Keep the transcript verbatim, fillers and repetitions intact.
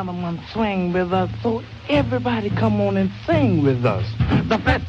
gentlemen swing with us, so everybody come on and sing with us. The